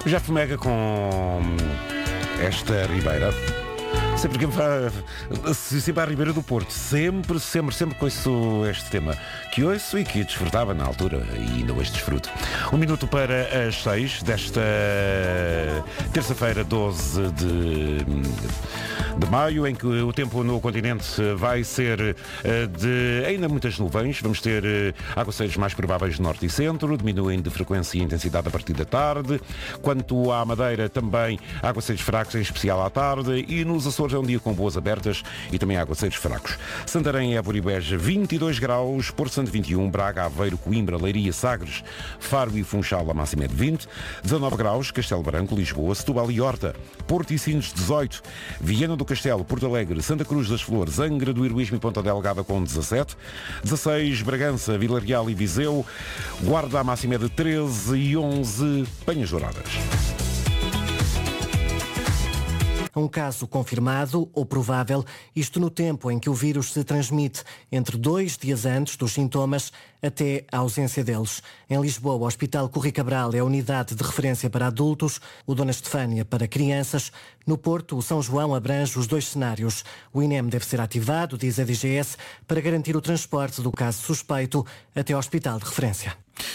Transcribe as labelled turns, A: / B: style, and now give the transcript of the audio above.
A: O Jeff Mega com esta Ribeira. Sempre que sempre à Ribeira do Porto. Sempre que ouço este tema. Que ouço e que desfrutava na altura. E ainda hoje desfruto. 1 minuto para as 6 desta terça-feira, 12 de maio, em que o tempo no continente vai ser de ainda muitas nuvens. Vamos ter aguaceiros mais prováveis de norte e centro, diminuem de frequência e intensidade a partir da tarde. Quanto à Madeira, também aguaceiros fracos, em especial à tarde. E nos Açores é um dia com boas abertas e também aguaceiros fracos. Santarém, Évora e Beja, 22 graus, Porto Santo 21, Braga, Aveiro, Coimbra, Leiria, Sagres, Faro e Funchal, a máxima é de 20, 19 graus, Castelo Branco, Lisboa, Setúbal e Horta, Porto e Sines 18, Viana do Castelo, Porto Alegre, Santa Cruz das Flores, Angra do Heroísmo e Ponta Delgada com 17, 16 Bragança, Vila Real e Viseu, Guarda, a máxima é de 13 e 11 Penhas Douradas.
B: Um caso confirmado ou provável, isto no tempo em que o vírus se transmite, entre 2 dias antes dos sintomas até a ausência deles. Em Lisboa, o Hospital Corri Cabral é a unidade de referência para adultos, o Dona Estefânia para crianças. No Porto, o São João abrange os 2 cenários. O INEM deve ser ativado, diz a DGS, para garantir o transporte do caso suspeito até ao hospital de referência.